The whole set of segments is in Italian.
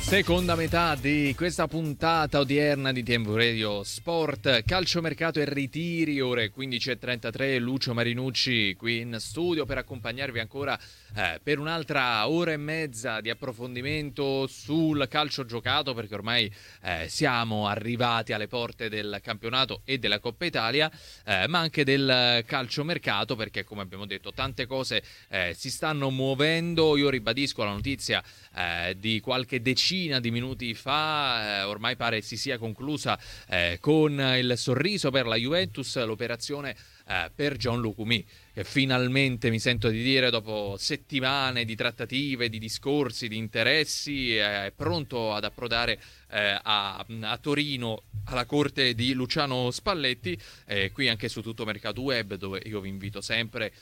Seconda metà di questa puntata odierna di Tempo Radio Sport, calciomercato e ritiri, ore 15.33, Lucio Marinucci qui in studio per accompagnarvi ancora per un'altra ora e mezza di approfondimento sul calcio giocato, perché ormai siamo arrivati alle porte del campionato e della Coppa Italia, ma anche del calciomercato, perché come abbiamo detto tante cose si stanno muovendo. Io ribadisco la notizia di qualche decina di minuti fa, ormai pare si sia conclusa con il sorriso per la Juventus l'operazione per Gianluca Mi, che finalmente, mi sento di dire, dopo settimane di trattative, di discorsi, di interessi, è pronto ad approdare a Torino alla corte di Luciano Spalletti, qui anche su Tutto Mercato Web, dove io vi invito sempre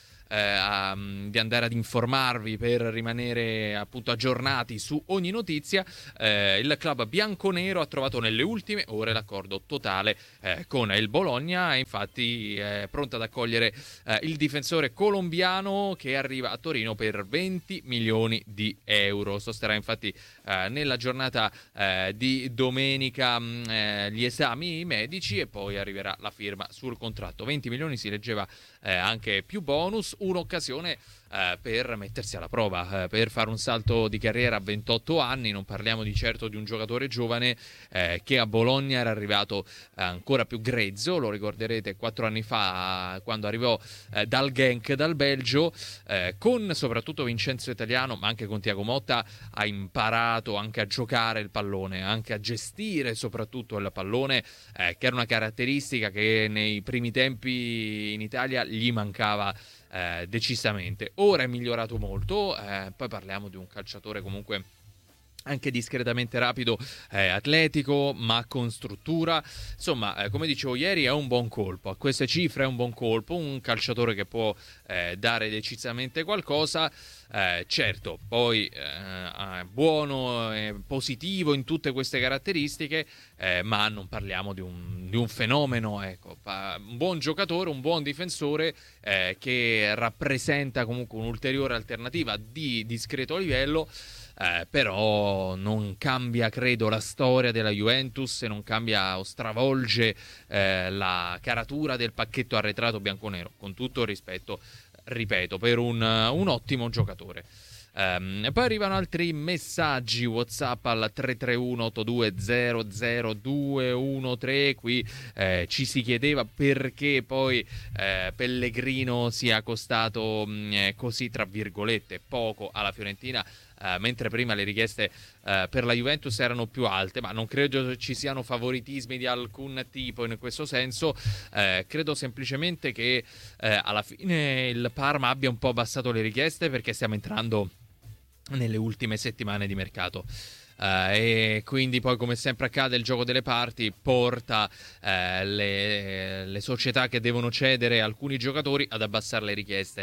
di andare ad informarvi per rimanere appunto aggiornati su ogni notizia. Il club bianconero ha trovato nelle ultime ore l'accordo totale con il Bologna, e infatti è pronto ad accogliere il difensore colombiano che arriva a Torino per 20 milioni di euro. Sosterrà infatti nella giornata di domenica gli esami medici e poi arriverà la firma sul contratto. 20 milioni, si leggeva anche più bonus, un'occasione per mettersi alla prova, per fare un salto di carriera a 28 anni. Non parliamo di certo di un giocatore giovane che a Bologna era arrivato ancora più grezzo, lo ricorderete 4 anni fa quando arrivò dal Genk, dal Belgio, con soprattutto Vincenzo Italiano, ma anche con Thiago Motta ha imparato anche a giocare il pallone, anche a gestire soprattutto il pallone, che era una caratteristica che nei primi tempi in Italia gli mancava decisamente. Ora è migliorato molto, poi parliamo di un calciatore comunque anche discretamente rapido, atletico, ma con struttura. Insomma, come dicevo ieri, è un buon colpo. A queste cifre è un buon colpo, un calciatore che può dare decisamente qualcosa. Certo, poi buono, positivo in tutte queste caratteristiche, ma non parliamo di un fenomeno, ecco. Un buon giocatore, un buon difensore che rappresenta comunque un'ulteriore alternativa di discreto livello. Però non cambia, credo, la storia della Juventus, e non cambia o stravolge la caratura del pacchetto arretrato bianconero, con tutto il rispetto, ripeto, per un ottimo giocatore. Poi arrivano altri messaggi WhatsApp al 331 8200 213. Qui ci si chiedeva perché poi Pellegrino sia costato così, tra virgolette, poco alla Fiorentina, mentre prima le richieste per la Juventus erano più alte. Ma non credo ci siano favoritismi di alcun tipo in questo senso. Credo semplicemente che alla fine il Parma abbia un po' abbassato le richieste, perché stiamo entrando nelle ultime settimane di mercato. E quindi poi, come sempre accade, il gioco delle parti porta le società che devono cedere alcuni giocatori ad abbassare le richieste.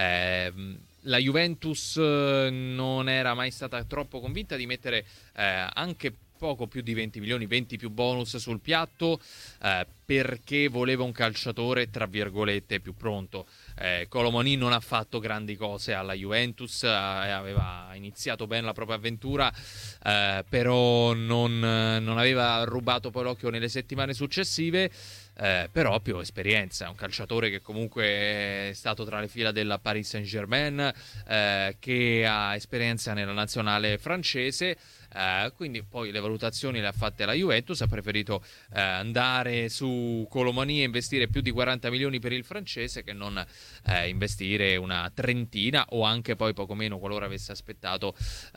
La Juventus non era mai stata troppo convinta di mettere anche poco più di 20 milioni, 20 più bonus sul piatto, perché voleva un calciatore tra virgolette più pronto. Kolo Muani non ha fatto grandi cose alla Juventus, aveva iniziato bene la propria avventura, però non aveva rubato poi l'occhio nelle settimane successive. Però ha più esperienza, è un calciatore che comunque è stato tra le fila della Paris Saint-Germain, che ha esperienza nella nazionale francese, quindi poi le valutazioni le ha fatte la Juventus, ha preferito andare su Kolo Muani e investire più di 40 milioni per il francese, che non investire una trentina o anche poi poco meno, qualora avesse aspettato,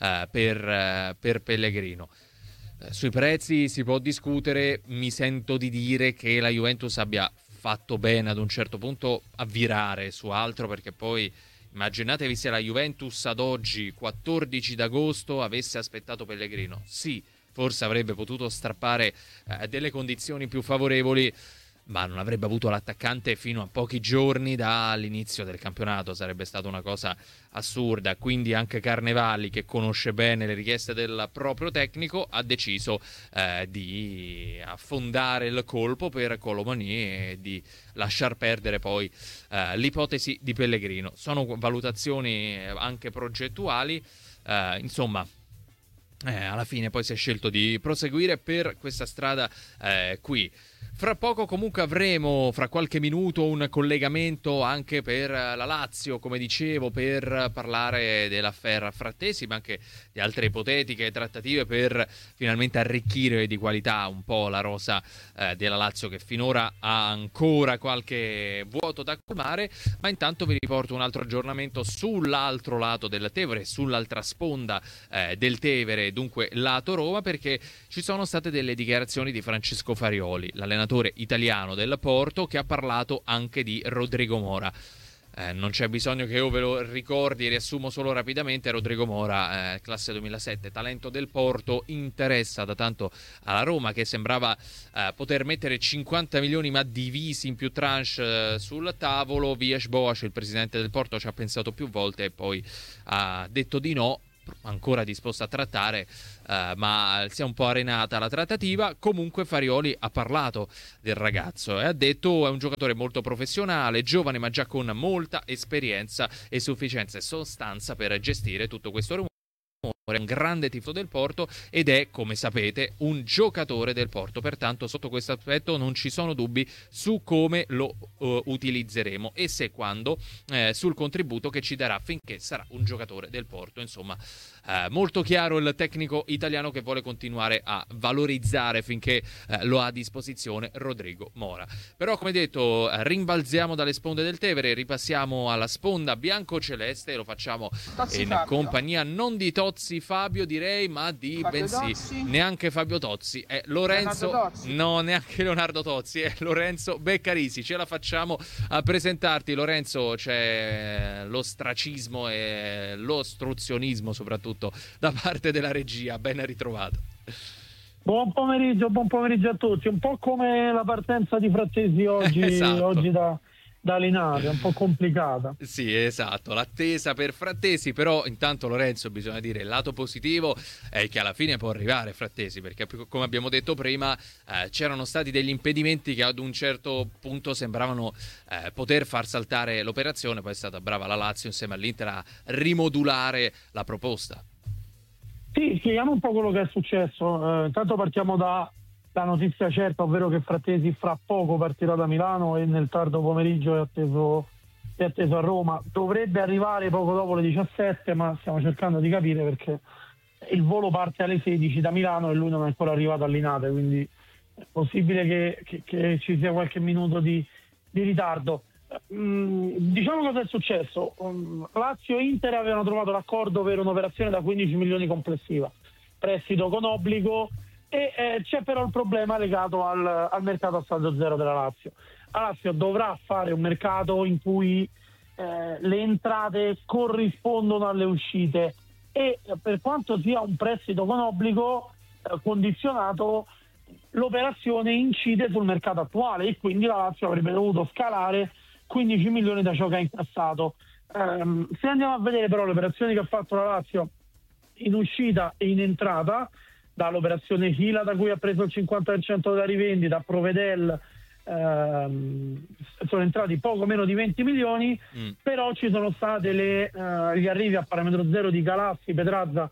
per Pellegrino. Sui prezzi si può discutere. Mi sento di dire che la Juventus abbia fatto bene ad un certo punto a virare su altro, perché poi immaginatevi se la Juventus ad oggi, 14 d'agosto, avesse aspettato Pellegrino. Sì, forse avrebbe potuto strappare delle condizioni più favorevoli, ma non avrebbe avuto l'attaccante fino a pochi giorni dall'inizio del campionato. Sarebbe stata una cosa assurda. Quindi anche Carnevali, che conosce bene le richieste del proprio tecnico, ha deciso di affondare il colpo per Kolo Muani e di lasciar perdere poi l'ipotesi di Pellegrino. Sono valutazioni anche progettuali, insomma. alla fine poi si è scelto di proseguire per questa strada qui. Fra poco comunque avremo, fra qualche minuto, un collegamento anche per la Lazio, come dicevo, per parlare dell'affaire Frattesi, ma anche di altre ipotetiche trattative per finalmente arricchire di qualità un po' la rosa della Lazio, che finora ha ancora qualche vuoto da colmare. Ma intanto vi riporto un altro aggiornamento sull'altro lato del Tevere, sull'altra sponda del Tevere, dunque lato Roma, perché ci sono state delle dichiarazioni di Francesco Farioli, l'allenatore italiano del Porto, che ha parlato anche di Rodrigo Mora. Non c'è bisogno che io ve lo ricordi, riassumo solo rapidamente. Rodrigo Mora, classe 2007, talento del Porto, interessa da tanto alla Roma, che sembrava poter mettere 50 milioni ma divisi in più tranche sul tavolo. Vies Boas, il presidente del Porto, ci ha pensato più volte e poi ha detto di no, ancora disposto a trattare, ma si è un po' arenata la trattativa. Comunque Farioli ha parlato del ragazzo e ha detto: è un giocatore molto professionale, giovane ma già con molta esperienza e sufficienza e sostanza per gestire tutto questo rumore. È un grande tifo del Porto ed è, come sapete, un giocatore del Porto, pertanto sotto questo aspetto non ci sono dubbi su come lo utilizzeremo e se quando sul contributo che ci darà finché sarà un giocatore del Porto. Insomma, molto chiaro il tecnico italiano che vuole continuare a valorizzare finché lo ha a disposizione Rodrigo Mora. Però, come detto, rimbalziamo dalle sponde del Tevere, ripassiamo alla sponda bianco-celeste e lo facciamo Tozzi in Fabio. compagnia non di Tozzi Fabio, direi, ma di Fabio bensì Tozzi. neanche Fabio Tozzi, è Lorenzo, Leonardo Tozzi. no, neanche Leonardo Tozzi, è Lorenzo Beccarisi. Ce la facciamo a presentarti, Lorenzo. C'è l'ostracismo e l'ostruzionismo soprattutto da parte della regia. Ben ritrovato. Buon pomeriggio a tutti. Un po' come la partenza di Frattesi oggi, Esatto. oggi da Linate, un po' complicata. Sì, esatto, l'attesa per Frattesi, però intanto, Lorenzo, bisogna dire il lato positivo è che alla fine può arrivare Frattesi, perché come abbiamo detto prima c'erano stati degli impedimenti che ad un certo punto sembravano poter far saltare l'operazione. Poi è stata brava la Lazio insieme all'Inter a rimodulare la proposta. Sì, spieghiamo un po' quello che è successo. Intanto partiamo da notizia certa, ovvero che Frattesi fra poco partirà da Milano e nel tardo pomeriggio è atteso a Roma. Dovrebbe arrivare poco dopo le 17, ma stiamo cercando di capire perché il volo parte alle 16 da Milano e lui non è ancora arrivato a Linate, quindi è possibile che ci sia qualche minuto di ritardo. Diciamo cosa è successo. Lazio e Inter avevano trovato l'accordo per un'operazione da 15 milioni complessiva, prestito con obbligo, e c'è però il problema legato al mercato a saldo zero della Lazio. La Lazio dovrà fare un mercato in cui le entrate corrispondono alle uscite e per quanto sia un prestito con obbligo condizionato, l'operazione incide sul mercato attuale e quindi la Lazio avrebbe dovuto scalare 15 milioni da ciò che ha incassato. Se andiamo a vedere però le operazioni che ha fatto la Lazio in uscita e in entrata, dall'operazione Hila da cui ha preso il 50% della rivendita, a Provedel sono entrati poco meno di 20 milioni, però ci sono state gli arrivi a parametro zero di Galassi, Petrazza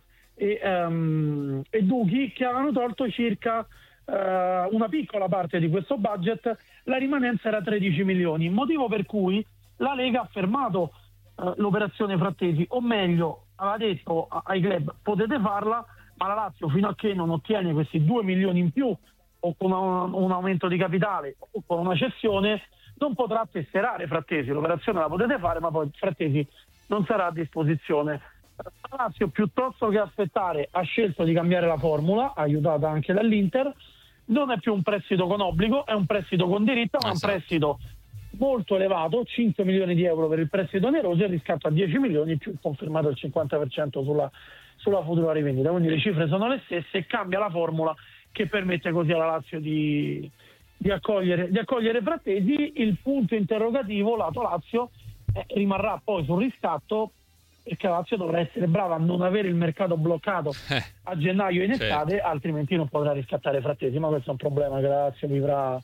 e Duchi, che avevano tolto circa una piccola parte di questo budget. La rimanenza era 13 milioni, motivo per cui la Lega ha fermato l'operazione Frattesi, o meglio aveva detto ai club: potete farla, ma la Lazio, fino a che non ottiene questi 2 milioni in più o con un aumento di capitale o con una cessione, non potrà tesserare Frattesi. L'operazione la potete fare, ma poi Frattesi non sarà a disposizione. La Lazio, piuttosto che aspettare, ha scelto di cambiare la formula, aiutata anche dall'Inter. Non è più un prestito con obbligo, è un prestito con diritto, ma Esatto. un prestito molto elevato, 5 milioni di euro per il prestito oneroso e il riscatto a 10 milioni più confermato il 50% sulla futura rivendita. Quindi le cifre sono le stesse e cambia la formula che permette così alla Lazio di accogliere Frattesi. Il punto interrogativo lato Lazio rimarrà poi sul riscatto, perché la Lazio dovrà essere brava a non avere il mercato bloccato a gennaio in estate, certo. altrimenti non potrà riscattare Frattesi, ma questo è un problema che la Lazio vivrà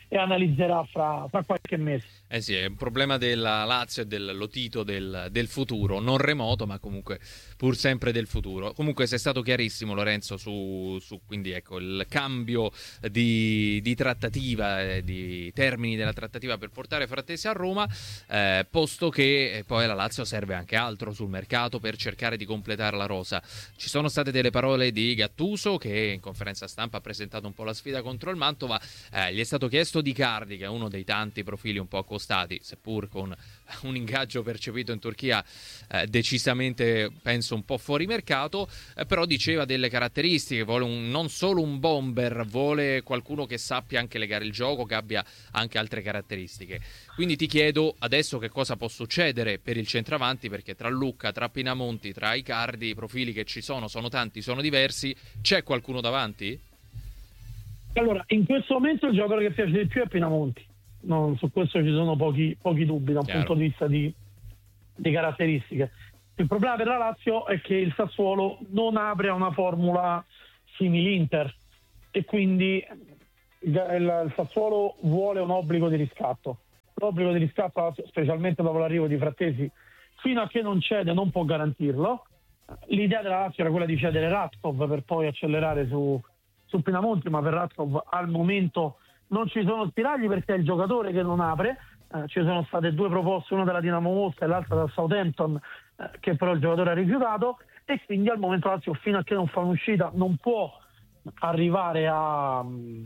e analizzerà fra qualche mese. Eh sì, è un problema della Lazio e del Lotito del futuro, non remoto, ma comunque pur sempre del futuro. Comunque sei stato chiarissimo, Lorenzo, su quindi ecco il cambio di trattativa, di termini della trattativa per portare Frattesi a Roma, posto che poi la Lazio serve anche altro sul mercato per cercare di completare la rosa. Ci sono state delle parole di Gattuso, che in conferenza stampa ha presentato un po' la sfida contro il Mantova, gli è stato chiesto di Icardi, che è uno dei tanti profili un po' accostati, seppur con un ingaggio percepito in Turchia decisamente penso un po' fuori mercato, però diceva delle caratteristiche, vuole non solo un bomber, vuole qualcuno che sappia anche legare il gioco, che abbia anche altre caratteristiche. Quindi ti chiedo adesso che cosa può succedere per il centravanti, perché tra Lucca, tra Pinamonti, tra Icardi, i profili che ci sono tanti, sono diversi, c'è qualcuno davanti? Allora, in questo momento il giocatore che piace di più è Pinamonti. No, su questo ci sono pochi dubbi da un punto di vista di caratteristiche. Il problema per la Lazio è che il Sassuolo non apre a una formula simile Inter e quindi il Sassuolo vuole un obbligo di riscatto. L'obbligo di riscatto, specialmente dopo l'arrivo di Frattesi, fino a che non cede non può garantirlo. L'idea della Lazio era quella di cedere Ratkov per poi accelerare su Pinamonti, ma per Ratkov al momento non ci sono spiragli perché è il giocatore che non apre. Ci sono state 2 proposte, una dalla Dinamo Mosca e l'altra dal Southampton, che però il giocatore ha rifiutato, e quindi al momento Lazio, fino a che non fa un'uscita, non può arrivare a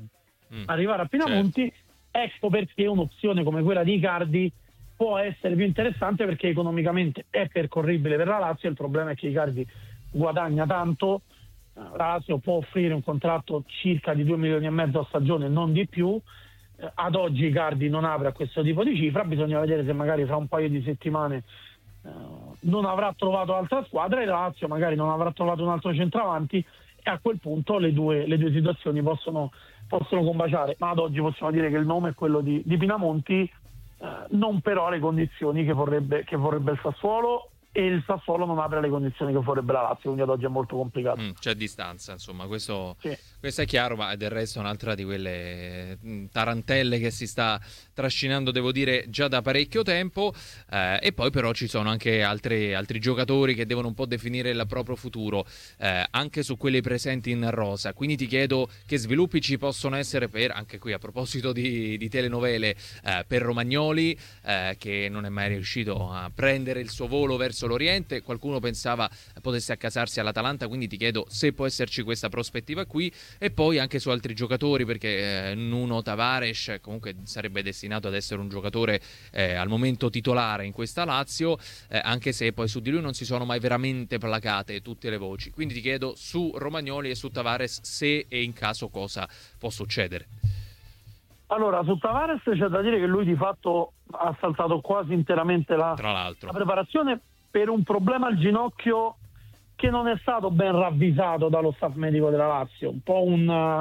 Pinamonti. Certo. Ecco perché un'opzione come quella di Icardi può essere più interessante, perché economicamente è percorribile per la Lazio. Il problema è che Icardi guadagna tanto, la Lazio può offrire un contratto circa di 2 milioni e mezzo a stagione, non di più. Ad oggi Icardi non apre a questo tipo di cifra, bisogna vedere se magari fra un paio di settimane non avrà trovato altra squadra e la Lazio magari non avrà trovato un altro centravanti, e a quel punto le due situazioni possono combaciare. Ma ad oggi possiamo dire che il nome è quello di Pinamonti, non però le condizioni che vorrebbe il Sassuolo, e il Sassuolo non apre le condizioni che vorrebbe la Lazio, quindi ad oggi è molto complicato. C'è distanza, insomma, questo Sì. Questo è chiaro, ma del resto è un'altra di quelle tarantelle che si sta trascinando, devo dire, già da parecchio tempo, e poi però ci sono anche altri giocatori che devono un po' definire il proprio futuro, anche su quelli presenti in rosa. Quindi ti chiedo che sviluppi ci possono essere per, anche qui a proposito di telenovele, per Romagnoli, che non è mai riuscito a prendere il suo volo verso l'Oriente. Qualcuno pensava potesse accasarsi all'Atalanta, quindi ti chiedo se può esserci questa prospettiva qui. E poi anche su altri giocatori, perché Nuno Tavares comunque sarebbe destinato ad essere un giocatore al momento titolare in questa Lazio, anche se poi su di lui non si sono mai veramente placate tutte le voci. Quindi ti chiedo su Romagnoli e su Tavares se e in caso cosa può succedere. Allora, su Tavares c'è da dire che lui di fatto ha saltato quasi interamente la preparazione per un problema al ginocchio che non è stato ben ravvisato dallo staff medico della Lazio. Un po'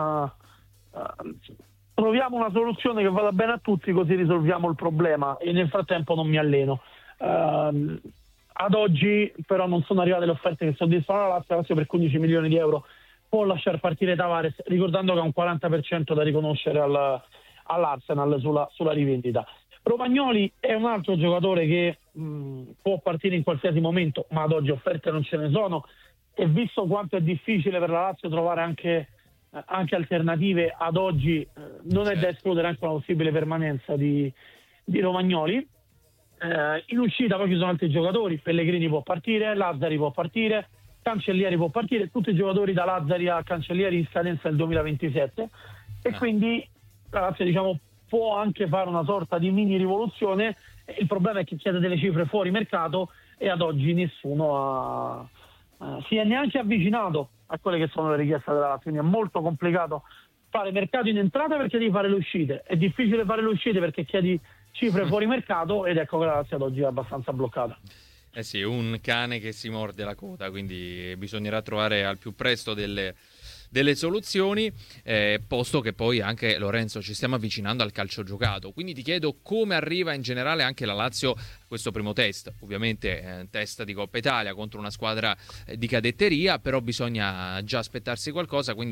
troviamo una soluzione che vada bene a tutti, così risolviamo il problema, e nel frattempo non mi alleno. Ad oggi però non sono arrivate le offerte che soddisfano la Lazio per 15 milioni di euro può lasciar partire Tavares, ricordando che ha un 40% da riconoscere all'Arsenal sulla rivendita. Romagnoli è un altro giocatore che può partire in qualsiasi momento, ma ad oggi offerte non ce ne sono, e visto quanto è difficile per la Lazio trovare anche alternative, ad oggi non è da escludere anche una possibile permanenza di Romagnoli. In uscita poi ci sono altri giocatori, Pellegrini può partire, Lazzari può partire, Cancellieri può partire, tutti i giocatori da Lazzari a Cancellieri in scadenza del 2027, e quindi la Lazio può anche fare una sorta di mini rivoluzione. Il problema è che chiede delle cifre fuori mercato, e ad oggi nessuno si è neanche avvicinato a quelle che sono le richieste della Lazio. Quindi è molto complicato fare mercato in entrata perché devi fare le uscite, è difficile fare le uscite perché chiedi cifre fuori mercato, ed ecco che la Lazio ad oggi è abbastanza bloccata. Eh sì, un cane che si morde la coda, quindi bisognerà trovare al più presto delle soluzioni, posto che poi anche, Lorenzo, ci stiamo avvicinando al calcio giocato. Quindi ti chiedo come arriva in generale anche la Lazio a questo primo test, ovviamente test di Coppa Italia contro una squadra di cadetteria, però bisogna già aspettarsi qualcosa, quindi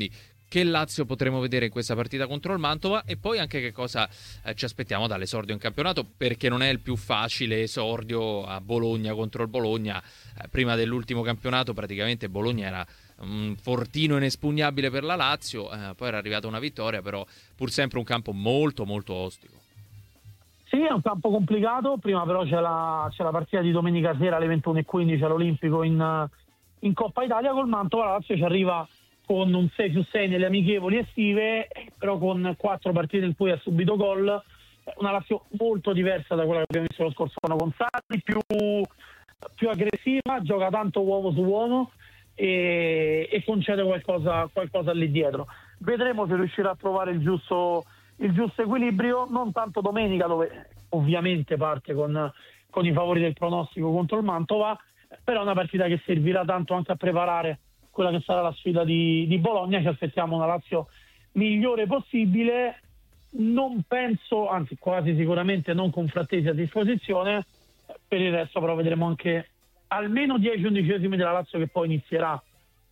che Lazio potremo vedere in questa partita contro il Mantova e poi anche che cosa ci aspettiamo dall'esordio in campionato, perché non è il più facile esordio a Bologna contro il Bologna. Prima dell'ultimo campionato praticamente Bologna era un fortino inespugnabile per la Lazio, poi era arrivata una vittoria, però pur sempre un campo molto molto ostico. Sì, è un campo complicato, prima però c'è la partita di domenica sera alle 21:15 all'Olimpico in Coppa Italia col Mantova. La Lazio ci arriva con un 6+6 nelle amichevoli estive, però con 4 partite in cui ha subito gol. Una Lazio molto diversa da quella che abbiamo visto lo scorso anno con Sarri, più aggressiva, gioca tanto uomo su uomo e concede qualcosa lì dietro. Vedremo se riuscirà a trovare il giusto equilibrio, non tanto domenica, dove ovviamente parte con i favori del pronostico contro il Mantova, però è una partita che servirà tanto anche a preparare quella che sarà la sfida di Bologna. Ci aspettiamo una Lazio migliore possibile, non penso, anzi quasi sicuramente non con Frattesi a disposizione. Per il resto però vedremo anche almeno 10/11 della Lazio che poi inizierà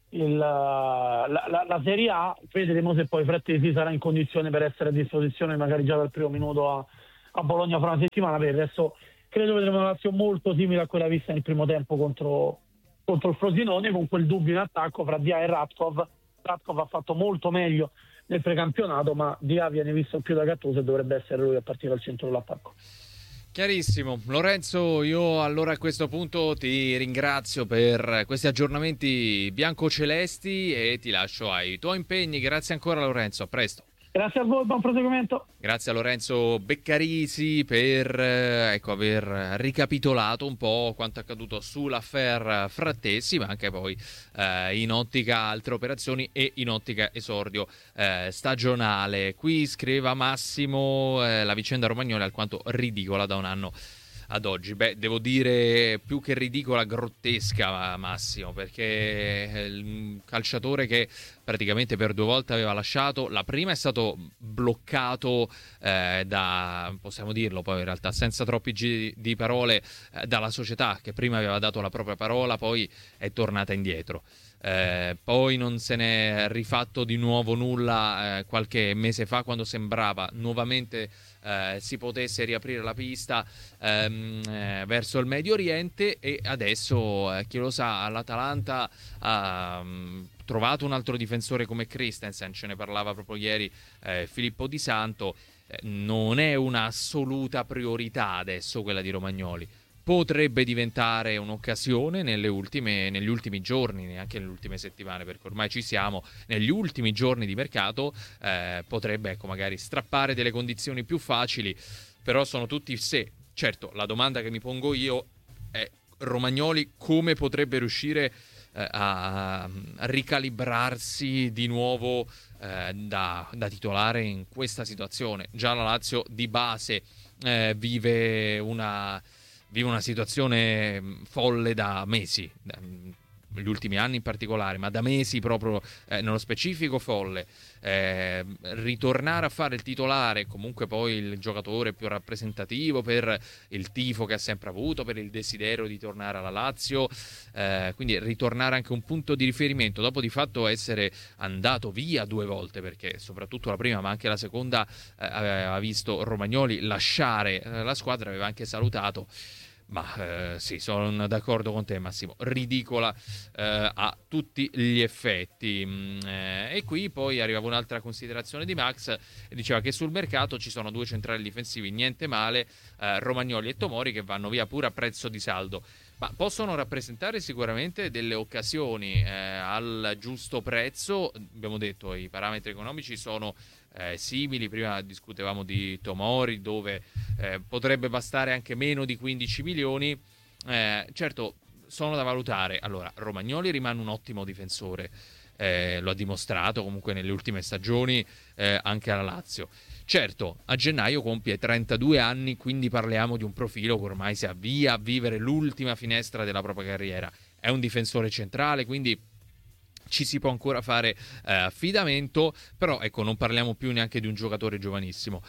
la Serie A. Vedremo se poi Frattesi sarà in condizione per essere a disposizione magari già dal primo minuto a Bologna fra una settimana. Per il resto credo vedremo una Lazio molto simile a quella vista nel primo tempo contro il Frosinone, con quel dubbio in attacco fra Dia e Radkov. Radkov ha fatto molto meglio nel precampionato, ma Dia viene visto più da Gattuso e dovrebbe essere lui a partire dal centro dell'attacco. Chiarissimo. Lorenzo, io allora a questo punto ti ringrazio per questi aggiornamenti biancocelesti e ti lascio ai tuoi impegni. Grazie ancora Lorenzo, a presto. Grazie a voi, buon proseguimento. Grazie a Lorenzo Beccarisi per aver ricapitolato un po' quanto accaduto sull'affaire Frattesi, ma anche poi in ottica altre operazioni e in ottica esordio stagionale. Qui scriveva Massimo, la vicenda Romagnoli è alquanto ridicola da un anno ad oggi. Beh, devo dire più che ridicola, grottesca, Massimo, perché il calciatore che praticamente per 2 volte aveva lasciato, la prima è stato bloccato possiamo dirlo poi in realtà senza troppi giri di parole, dalla società che prima aveva dato la propria parola, poi è tornata indietro. Poi non se n'è rifatto di nuovo nulla qualche mese fa, quando sembrava nuovamente si potesse riaprire la pista verso il Medio Oriente, e adesso chi lo sa, l'Atalanta ha trovato un altro difensore come Christensen, ce ne parlava proprio ieri Filippo Di Santo. Non è un'assoluta priorità adesso quella di Romagnoli. Potrebbe diventare un'occasione negli ultimi giorni, neanche nelle ultime settimane, perché ormai ci siamo, negli ultimi giorni di mercato, potrebbe magari strappare delle condizioni più facili, però sono tutti se. Certo, la domanda che mi pongo io è: Romagnoli come potrebbe riuscire a ricalibrarsi di nuovo da titolare in questa situazione? Già la Lazio di base vive una situazione folle da mesi, negli ultimi anni in particolare, ma da mesi proprio nello specifico folle. Ritornare a fare il titolare, comunque poi il giocatore più rappresentativo per il tifo che ha sempre avuto, per il desiderio di tornare alla Lazio, quindi ritornare anche un punto di riferimento dopo di fatto essere andato via 2 volte, perché soprattutto la prima ma anche la seconda aveva visto Romagnoli lasciare la squadra, aveva anche salutato. Ma sì, sono d'accordo con te Massimo, ridicola a tutti gli effetti. E qui poi arrivava un'altra considerazione di Max, e diceva che sul mercato ci sono 2 centrali difensivi, niente male, Romagnoli e Tomori, che vanno via pure a prezzo di saldo, ma possono rappresentare sicuramente delle occasioni al giusto prezzo. Abbiamo detto i parametri economici sono simili, prima discutevamo di Tomori dove potrebbe bastare anche meno di 15 milioni. Certo, sono da valutare. Allora, Romagnoli rimane un ottimo difensore, lo ha dimostrato comunque nelle ultime stagioni anche alla Lazio. Certo, a gennaio compie 32 anni, quindi parliamo di un profilo che ormai si avvia a vivere l'ultima finestra della propria carriera. È un difensore centrale, quindi ci si può ancora fare affidamento, però ecco, non parliamo più neanche di un giocatore giovanissimo.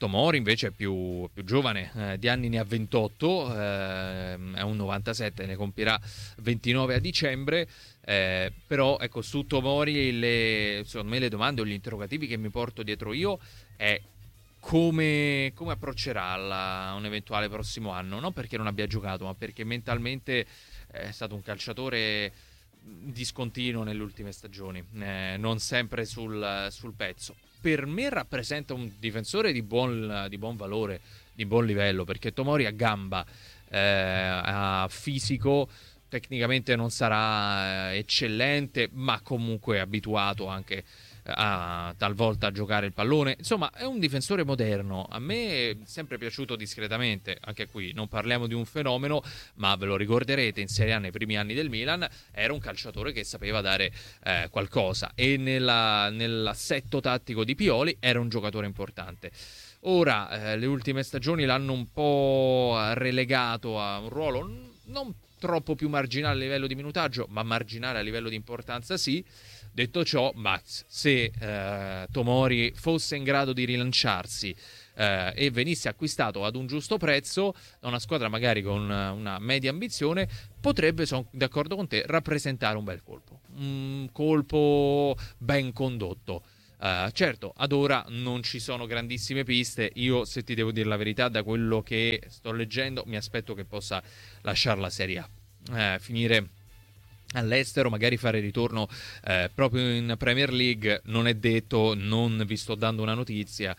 Tomori invece è più giovane, di anni ne ha 28, è un 97, ne compirà 29 a dicembre. Però ecco, su Tomori secondo me le domande o gli interrogativi che mi porto dietro io è come approccerà un eventuale prossimo anno, non perché non abbia giocato, ma perché mentalmente è stato un calciatore discontinuo nelle ultime stagioni, non sempre sul pezzo. Per me rappresenta un difensore di buon valore, di buon livello, perché Tomori ha gamba, ha fisico, tecnicamente non sarà eccellente, ma comunque è abituato anche talvolta a giocare il pallone. Insomma, è un difensore moderno. A me è sempre piaciuto discretamente. Anche qui non parliamo di un fenomeno, ma ve lo ricorderete, in Serie A nei primi anni del Milan era un calciatore che sapeva dare qualcosa, e nell'assetto tattico di Pioli era un giocatore importante. Ora le ultime stagioni l'hanno un po' relegato a un ruolo non troppo più marginale a livello di minutaggio, ma marginale a livello di importanza sì. Detto ciò, Max, se Tomori fosse in grado di rilanciarsi e venisse acquistato ad un giusto prezzo da una squadra magari con una media ambizione, potrebbe, sono d'accordo con te, rappresentare un bel colpo. Un colpo ben condotto. Certo, ad ora non ci sono grandissime piste. Io, se ti devo dire la verità, da quello che sto leggendo, mi aspetto che possa lasciare la Serie A, finire all'estero, magari fare ritorno proprio in Premier League. Non è detto, non vi sto dando una notizia,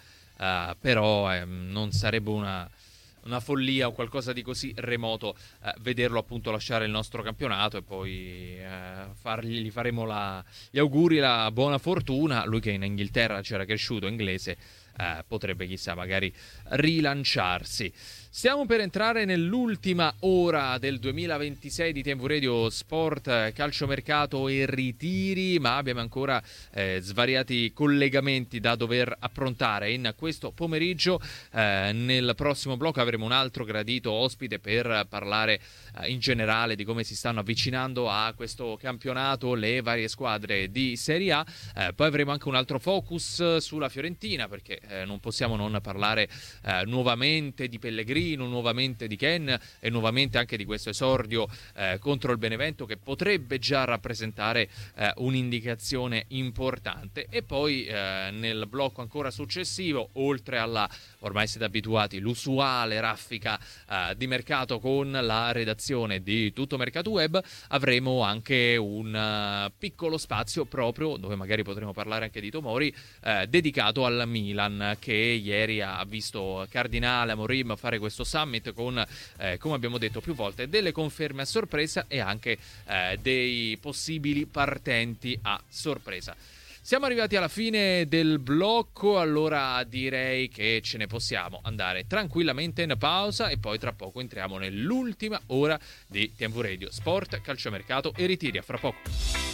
però non sarebbe una follia o qualcosa di così remoto vederlo appunto lasciare il nostro campionato, e poi gli faremo gli auguri, la buona fortuna. Lui che in Inghilterra c'era cresciuto, inglese, potrebbe chissà magari rilanciarsi. Stiamo per entrare nell'ultima ora del 2026 di TV Radio Sport, calciomercato e ritiri, ma abbiamo ancora svariati collegamenti da dover approntare in questo pomeriggio. Nel prossimo blocco avremo un altro gradito ospite per parlare in generale di come si stanno avvicinando a questo campionato le varie squadre di Serie A. Poi avremo anche un altro focus sulla Fiorentina, perché non possiamo non parlare nuovamente di Pellegrini, nuovamente di Ken e nuovamente anche di questo esordio contro il Benevento, che potrebbe già rappresentare un'indicazione importante. E poi nel blocco ancora successivo, oltre alla, ormai siete abituati, l'usuale raffica di mercato con la redazione di Tutto Mercato Web, avremo anche un piccolo spazio proprio dove magari potremo parlare anche di Tomori, dedicato al Milan, che ieri ha visto Cardinale, Amorim fare questo summit con, come abbiamo detto più volte, delle conferme a sorpresa e anche dei possibili partenti a sorpresa. Siamo arrivati alla fine del blocco, allora direi che ce ne possiamo andare tranquillamente in pausa, e poi tra poco entriamo nell'ultima ora di TV Radio Sport, calciomercato e ritiri. A fra poco.